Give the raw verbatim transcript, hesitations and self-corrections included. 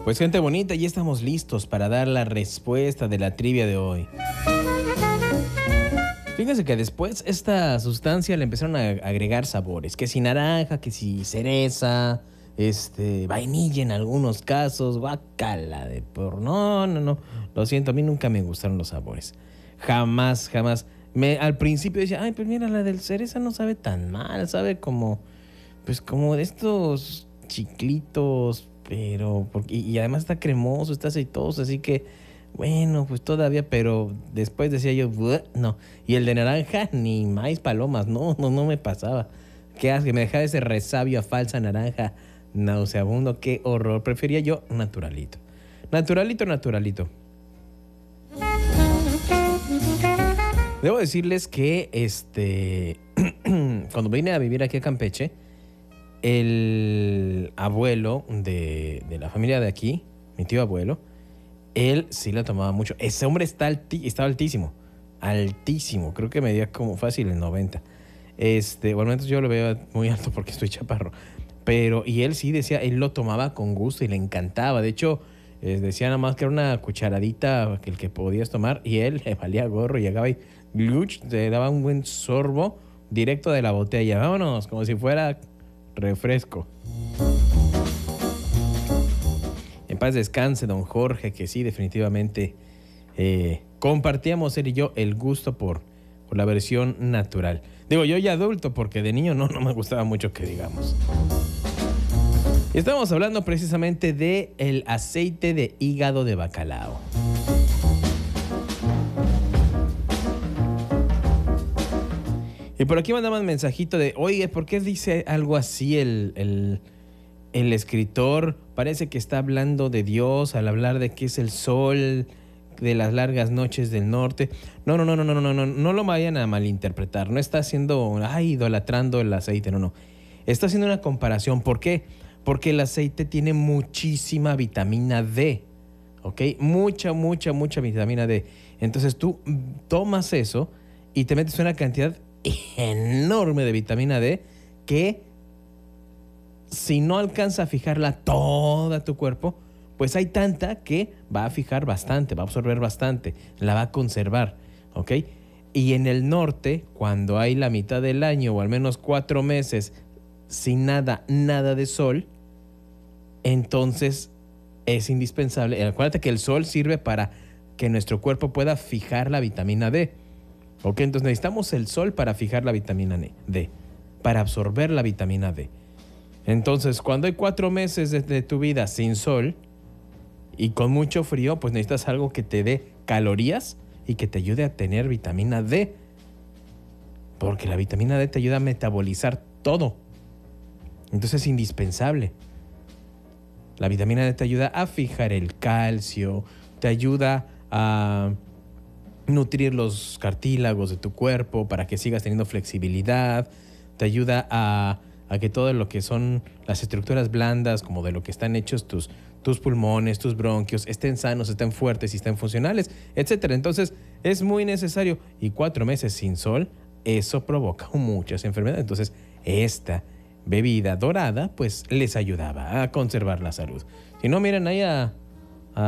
Pues gente bonita, ya estamos listos para dar la respuesta de la trivia de hoy. Fíjense que después esta sustancia le empezaron a agregar sabores, que si naranja, que si cereza, este, vainilla en algunos casos, guacala de por... No, no, no, lo siento, a mí nunca me gustaron los sabores. Jamás, jamás. Me, al principio decía, ay, pues mira, la del cereza no sabe tan mal, sabe como, pues como de estos chiclitos, pero, porque, y además está cremoso, está aceitoso, así que, bueno, pues todavía, pero después decía yo, no. Y el de naranja, ni maíz palomas, no, no, no me pasaba. Qué asco, me dejaba ese resabio a falsa naranja nauseabundo, qué horror. Prefería yo naturalito. Naturalito, naturalito. Debo decirles que este cuando vine a vivir aquí a Campeche, el abuelo de, de la familia de aquí, mi tío abuelo, él sí la tomaba mucho. Ese hombre está alti, estaba altísimo, altísimo. Creo que medía como fácil el noventa. Este, o al menos yo lo veo muy alto porque estoy chaparro. Pero, y él sí decía, él lo tomaba con gusto y le encantaba. De hecho, eh, decía nada más que era una cucharadita que el que podías tomar y él le valía gorro, llegaba y gluch, te daba un buen sorbo directo de la botella. Vámonos, como si fuera refresco. En paz descanse, don Jorge, que sí, definitivamente eh, compartíamos él y yo el gusto por, por la versión natural. Digo, yo ya adulto, porque de niño no, no me gustaba mucho que digamos. Y estamos hablando precisamente de el aceite de hígado de bacalao. Y por aquí mandaban mensajito de, oye, ¿por qué dice algo así el, el, el escritor? Parece que está hablando de Dios al hablar de que es el sol de las largas noches del norte. No, no, no, no, no, no, no, no lo vayan a malinterpretar. No está haciendo, ay, idolatrando el aceite, no, no. Está haciendo una comparación. ¿Por qué? Porque el aceite tiene muchísima vitamina D, ¿ok? Mucha, mucha, mucha vitamina D. Entonces tú tomas eso y te metes una cantidad enorme de vitamina D que si no alcanza a fijarla toda tu cuerpo, pues hay tanta que va a fijar bastante, va a absorber bastante, la va a conservar, ¿ok? Y en el norte, cuando hay la mitad del año o al menos cuatro meses sin nada, nada de sol, entonces es indispensable. Acuérdate que el sol sirve para que nuestro cuerpo pueda fijar la vitamina D. Ok, entonces necesitamos el sol para fijar la vitamina D, para absorber la vitamina D. Entonces, cuando hay cuatro meses de, de tu vida sin sol y con mucho frío, pues necesitas algo que te dé calorías y que te ayude a tener vitamina D. Porque la vitamina D te ayuda a metabolizar todo. Entonces es indispensable. La vitamina D te ayuda a fijar el calcio, te ayuda a nutrir los cartílagos de tu cuerpo para que sigas teniendo flexibilidad, te ayuda a, a que todo lo que son las estructuras blandas, como de lo que están hechos tus, tus pulmones, tus bronquios, estén sanos, estén fuertes y estén funcionales, etcétera. Entonces es muy necesario. Y cuatro meses sin sol, eso provoca muchas enfermedades. Entonces esta bebida dorada pues les ayudaba a conservar la salud. Si no, miren ahí a